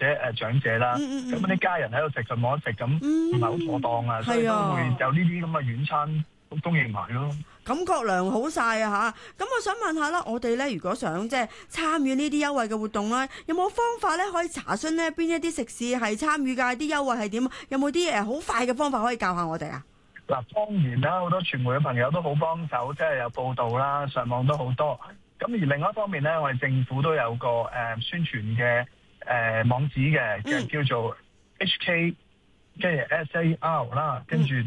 者長者啦，咁啲家人喺度食就冇得食，咁唔係好妥當啊，所以都會有呢啲咁嘅軟餐供應埋咯。 感覺良好晒啊嚇！咁我想問下啦，我哋咧如果想即係參與呢啲優惠嘅活動咧，有冇方法咧可以查詢呢邊一啲食肆係參與㗎？啲優惠係點？有冇啲好快嘅方法可以教下我哋啊？ 嗱，當然啦，好多傳媒嘅朋友都好幫手，即係有報道啦，上網都好多。咁而另外一方面咧，我哋政府都有個宣傳嘅網址嘅，叫做 HK 跟住 SAR 啦，跟住就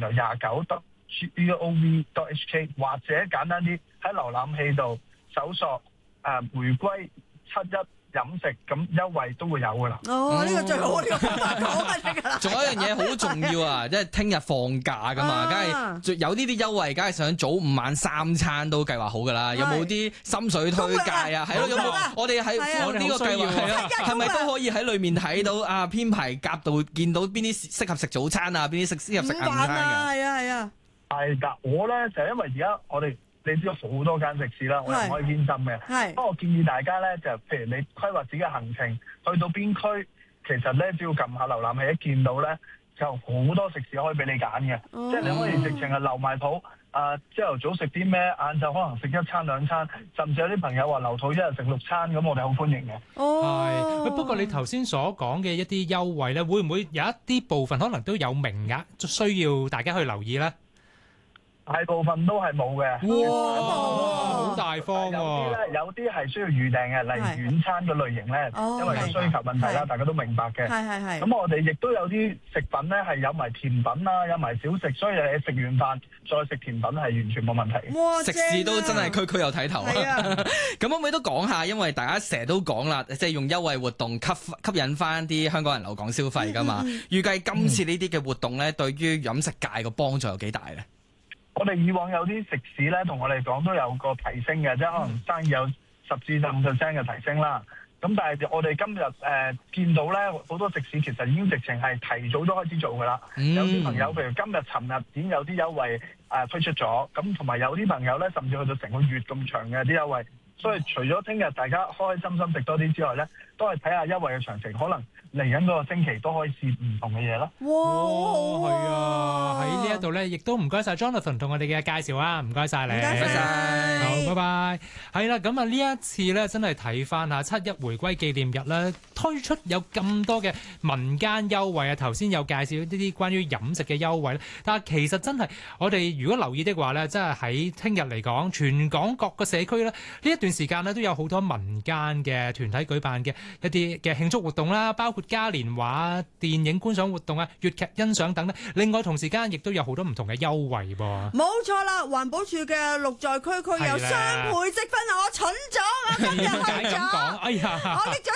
29.gov.hk， 或者簡單啲喺瀏覽器度搜索回歸71飲食，咁優惠都會有噶啦。 呢個最好呢個方法講啊！ 仲有一樣嘢好重要啊，即係聽日放假噶嘛，梗係有呢啲優惠，梗係想早午晚三餐都計劃好噶啦。有冇啲心水推介啊？係咯，有冇我哋喺呢個計劃係咪都可以喺裏面睇到編排夾到見到邊啲適合食早餐啊，邊啲適合食午餐㗎？ 係啊。 係㗎，我咧就因為而家我哋你知道好多間食肆啦，我又唔可以偏心嘅。不過我建議大家咧就譬如你規劃自己嘅行程，去到邊區，其實咧只要撳下瀏覽器，一見到咧就好多食肆可以俾你揀嘅。即係你可以直情係留埋肚，朝頭早食啲咩，晏晝可能食一餐兩餐，甚至有啲朋友話留肚一日食6餐，咁我哋好歡迎嘅。 係，不過你頭先所講嘅一啲優惠咧，會唔會有一啲部分可能都有名額，需要大家去留意咧？ 大部分都係冇嘅。 哇，好大方喎！ 有啲係需要預訂嘅，例如軟餐嘅類型咧，因為個需求問題啦，大家都明白嘅。 係。 咁我哋亦都有啲食品咧係有埋甜品啦，有埋小食，所以你食完飯再食甜品係完全冇問題。 哇！ 食肆都真係區區有睇頭啊！咁可唔可以都講下？因為大家成日都講啦，即係用優惠活動吸引翻啲香港人留港消費㗎嘛。預計今次呢啲嘅活動咧，對於飲食界個幫助有幾大咧？ 我哋以往有啲食肆咧，同我哋講都有個提升嘅，即係可能生意有10至15% 嘅提升啦。咁但係我哋今日見到咧，好多食肆其實已經直情係提早都開始做㗎啦。有啲朋友譬如今日、尋日已經有啲優惠推出咗，咁同埋有啲朋友咧，甚至去到成個月咁長嘅啲優惠。所以除咗聽日大家開開心心食多啲之外咧，都係睇下優惠嘅詳情，可能嚟緊嗰個星期都可以試唔同嘅嘢咯。 哇，係啊！喺呢一度咧，亦都唔該晒 Jonathan 同我哋嘅介紹啊，唔該晒你， 唔該晒， 好，拜拜。係啦，咁啊呢一次咧，真係睇翻下7·1回歸紀念日咧，推出有咁多嘅民間優惠啊！頭先有介紹一啲關於飲食嘅優惠咧，但係其實真係我哋如果留意的話咧，真係喺聽日嚟講，全港各個社區咧，呢一段時間咧都有好多民間嘅團體舉辦嘅一啲嘅慶祝活動啦，包括嘉年華、電影觀賞活動啊、粵劇欣賞等咧。另外同時間亦都有好多唔同嘅優惠噃。 冇錯啦，環保署嘅綠在區區有雙倍積分啊！我蠢咗，我今日去咗， 哎呀， 我拎咗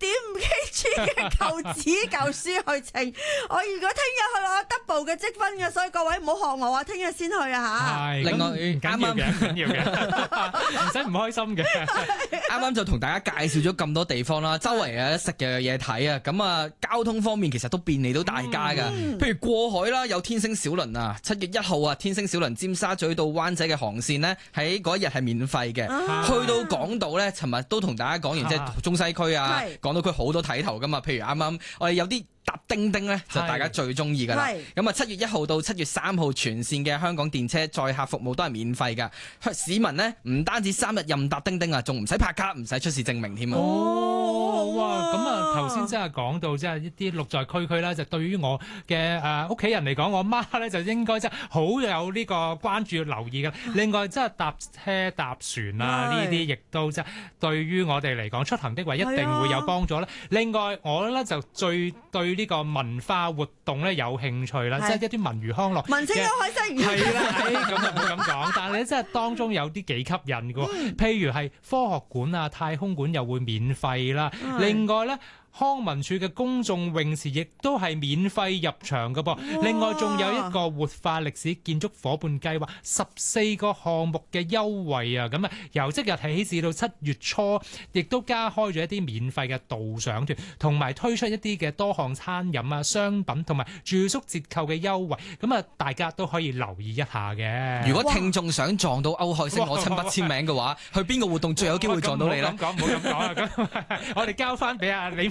7.5 kg 嘅舊紙舊書去稱。我如果聽日去我 double 嘅積分嘅，所以各位唔好學我啊！聽日先去啊嚇。 另外唔緊要嘅，唔緊要嘅，唔使唔開心嘅。 啱啱就同大家介紹咗咁多地方啦，周圍啊食嘅嘢睇啊，咁啊交通方面其實都便利到大家噶。譬如過海啦，有天星小輪啊，7月1號啊，天星小輪尖沙咀到灣仔嘅航線呢，喺嗰一日係免費嘅。去到港島呢，尋日都同大家講完，即係中西區啊，港島區好多睇頭噶嘛。譬如啱啱我哋有啲搭叮叮咧，就大家最中意噶啦。咁啊，7月1號到7月3號全線嘅香港電車載客服務都係免費噶。市民呢，唔單止3日任搭叮叮啊，仲唔使拍卡，唔使出示證明添啊。 哇！咁啊，頭先真係講到即係一啲綠在區區啦，就對於我嘅屋企人嚟講，我媽咧就應該真係好有呢個關注留意嘅。另外，真係搭車搭船啊，呢啲亦都即係對於我哋嚟講出行的話一定會有幫助啦。另外，我咧就最對呢個文化活動咧有興趣啦，即係一啲文娛康樂、 文青都開心。 係啦，咁就唔好咁講，但係咧真係當中有啲幾吸引嘅，譬如係科學館啊、太空館又會免費啦。另外咧，康文署嘅公眾泳池亦都係免費入場嘅噃。另外仲有一個活化歷史建築伙伴計劃14個項目嘅優惠啊！咁啊，由即日起至到7月初，亦都加開咗一啲免費嘅導賞團，同埋推出一啲嘅多項餐飲啊、商品同埋住宿折扣嘅優惠。咁啊，大家都可以留意一下嘅。 如果聽眾想撞到歐海星我親筆簽名嘅話，去邊個活動最有機會撞到你咧？ 唔好咁講啊！咁我哋交翻俾阿李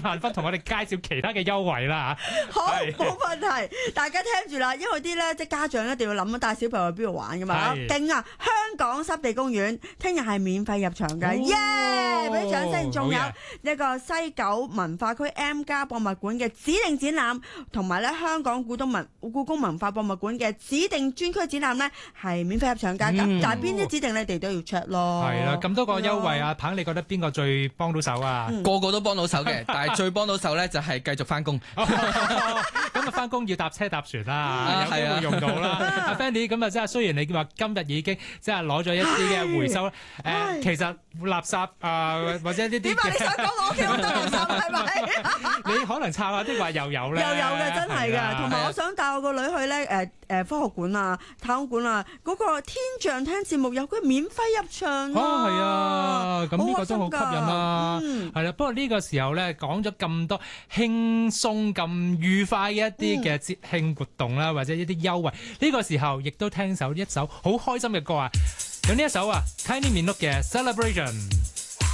限分同我哋介紹其他嘅優惠啦嚇。 好， 係冇問題，大家聽住啦，因為啲咧即係家長一定要諗帶小朋友去邊度玩噶嘛， 係勁啊！香港濕地公園聽日係免費入場嘅， 哦耶！俾啲掌聲，仲有好呢個西九文化區 M+ 博物館嘅指定展覽，同埋咧香港故宮文化博物館嘅指定專區展覽咧係免費入場㗎，咁但係邊啲指定你哋都要 check 咯。 係啦，咁多個優惠啊，彭你覺得邊個最幫到手啊？ 個個都幫到手嘅，但係最幫到手咧就係繼續翻工。 咁啊，翻工要搭車搭船啦，有機會用到啦。阿 Fanny 咁啊，即係雖然你話今日已經即係攞咗一啲嘅回收，其實垃圾或者呢啲點解你想講我屋企好多垃圾係咪？ 你可能抄下啲話又有咧， 又有嘅，真係係啊㗎。同埋我想帶我個女去咧科學館啊、太空館啊，嗰個天象聽節目有佢免費入場係啊，咁呢個都好吸引啦。 嗯係啦，不過呢個時候咧講咗咁多輕鬆咁愉快嘅一啲嘅節慶活動啦，或者一啲優惠，呢個時候亦都聽一首好開心嘅歌啊！有呢一首啊 Kylie Minogue嘅 Celebration。